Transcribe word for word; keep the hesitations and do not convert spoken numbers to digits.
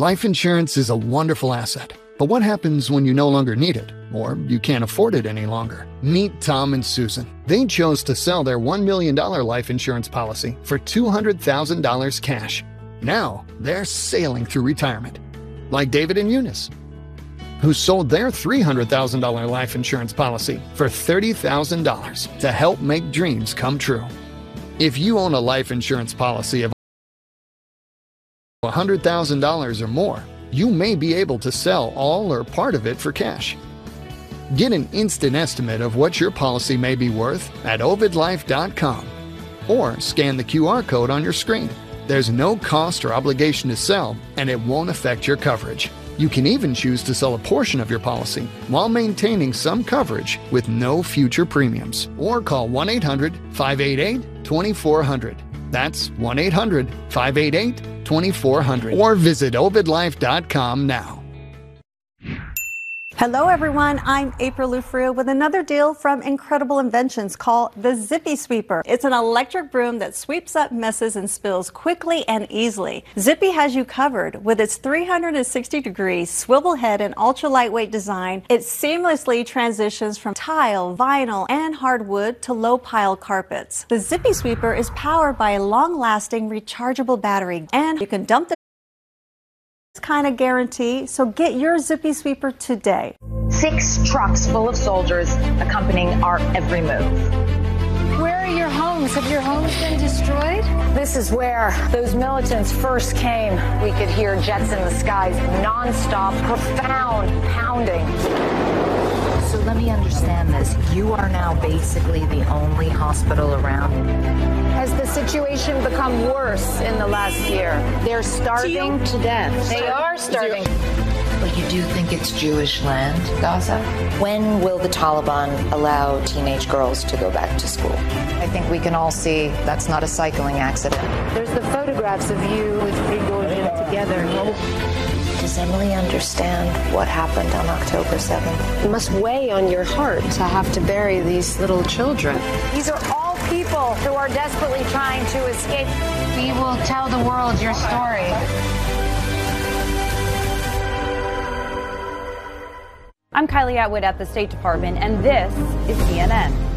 Life insurance is a wonderful asset, but what happens when you no longer need it, or you can't afford it any longer? Meet Tom and Susan. They chose to sell their one million dollars life insurance policy for two hundred thousand dollars cash. Now, they're sailing through retirement. Like David and Eunice, who sold their three hundred thousand dollars life insurance policy for thirty thousand dollars to help make dreams come true. If you own a life insurance policy of one hundred thousand dollars or more, you may be able to sell all or part of it for cash. Get an instant estimate of what your policy may be worth at ovid life dot com or scan the Q R code on your screen. There's no cost or obligation to sell, and it won't affect your coverage. You can even choose to sell a portion of your policy while maintaining some coverage with no future premiums. Or call one eight hundred, five eight eight, two four zero zero. That's one eight hundred, five eight eight, two four zero zero. Or visit ovid life dot com now. Hello, everyone. I'm April Lufria with another deal from Incredible Inventions called the Zippy Sweeper. It's an electric broom that sweeps up messes and spills quickly and easily. Zippy has you covered with its three hundred sixty degree swivel head and ultra lightweight design. It seamlessly transitions from tile, vinyl, and hardwood to low pile carpets. The Zippy Sweeper is powered by a long-lasting rechargeable battery, and you can dump the kind of guarantee, so get your Zippy Sweeper today. Six trucks full of soldiers accompanying our every move. Where are your homes? Have your homes been destroyed? This is where those militants first came. We could hear jets in the skies, nonstop, profound pounding. So let me understand this. You are now basically the only hospital around. Has the situation become worse in the last year? They're starving to death. They are starving. But you do think it's Jewish land, Gaza? When will the Taliban allow teenage girls to go back to school? I think we can all see that's not a cycling accident. There's the photographs of you with Prigozhin together. Does Emily understand what happened on October seventh? It must weigh on your heart to have to bury these little children. These are all people who are desperately trying to escape. We will tell the world your story. I'm Kylie Atwood at the State Department, and this is C N N.